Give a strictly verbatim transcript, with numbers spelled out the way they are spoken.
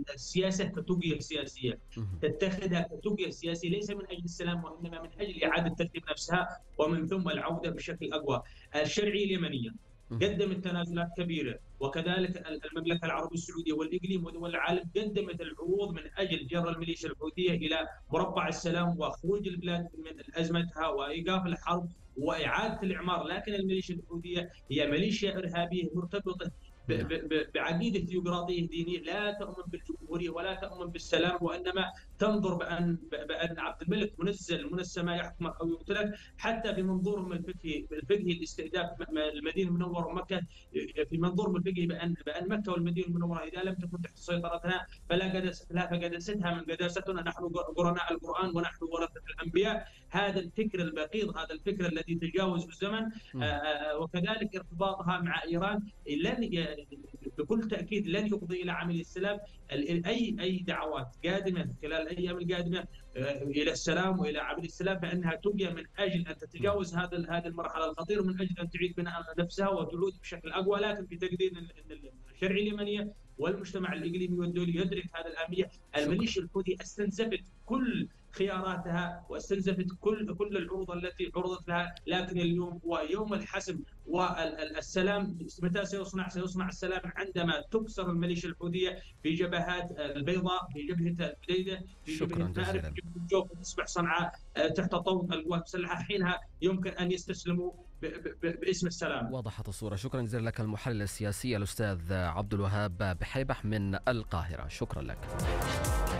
السياسة كتقية سياسية، اهم. تتخذها كتقية سياسية ليس من أجل السلام وإنما من أجل إعادة ترتيب نفسها ومن ثم العودة بشكل أقوى. الشرعية اليمنية اهم. قدمت تنازلات كبيرة، وكذلك المملكة العربية السعودية والإقليم ودول العالم قدمت العروض من أجل جر الميليشيا الحوثية إلى مربع السلام وخروج البلاد من أزمتها وإيقاف الحرب وإعادة الإعمار. لكن الميليشيا الحوثية هي ميليشيا إرهابية مرتبطة نعم. بعقيده ثيوقراطيه دينيه لا تؤمن بالجمهوريه ولا تؤمن بالسلام، وانما تنظر بان بان عبد الملك منزل من السماء يحكمك او يقتلك. حتى في منظورهم الفقهي الفقهي الاستهداف المدينه المنوره ومكه، في منظورهم الفقهي بان بان مكه والمدينه المنوره اذا لم تكن تحت سيطرتنا فلا قدس لا فقدستها من قداستنا، نحن قرناء القران ونحن ورثه الانبياء. هذا الفكر البغيض، هذا الفكر الذي تجاوز الزمن. إمم. وكذلك ارتباطها مع ايران لن بكل تاكيد لن يفضي الى عمليه السلام. اي اي دعوات قادمه خلال الايام القادمه الى السلام والى عمليه السلام فانها تبقى من اجل ان نعم. تتجاوز هذا هذه المرحله الخطيره ومن اجل ان تعيد بناء نفسها وتعود بشكل اقوى. لكن في تقدير ان الشرعيه اليمنيه والمجتمع الاقليمي والدولي يدرك هذا الاهميه. شكرًا. الميليشيا الحوثي استنزفت كل خياراتها واستنزفت كل كل العروض التي عرضت لها، لكن اليوم هو يوم الحسم والسلام. متى سيصنع سيصنع السلام؟ عندما تكسر الميليشيا الحوثيه في جبهات البيضاء، في جبهه البديده، في شكرًا جبهه مأرب، جزيلًا. في جبهه الجوف، تصبح صنعاء تحت طوق القوات المسلحه. حينها يمكن ان يستسلموا باسم السلام. وضحت الصورة. شكرا جزيلا لك المحلل السياسي الأستاذ عبد الوهاب بحيبح من القاهرة. شكرا لك.